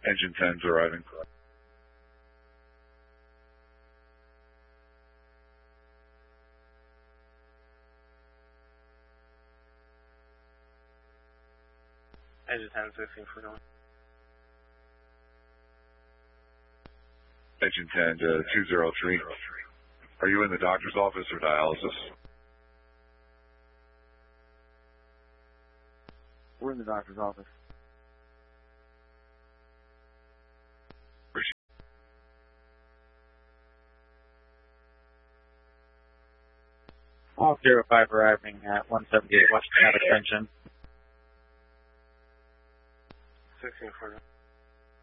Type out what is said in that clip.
Engine 10's arriving. Engine 10, 16 for going. Engine 10 to 203. Are you in the doctor's office or dialysis? We're in the doctor's office. All 05 arriving at 178 West Extension. 16 for going.